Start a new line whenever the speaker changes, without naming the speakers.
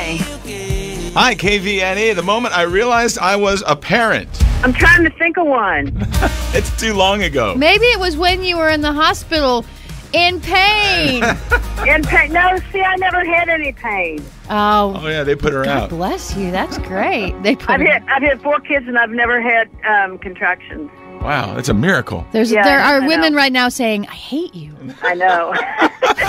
Hi.
Hi, KVNE. The moment I realized I was a parent.
I'm trying to think of one.
It's too long ago.
Maybe it was when you were in the hospital in pain.
In pain? No, see, I never had any pain.
Oh, yeah, they put her
God
out.
bless you. That's great. They put
I've had 4 kids and I've never had contractions.
Wow, that's a miracle.
There
Yeah,
are
I
women
know.
right now saying, I hate you.
I know.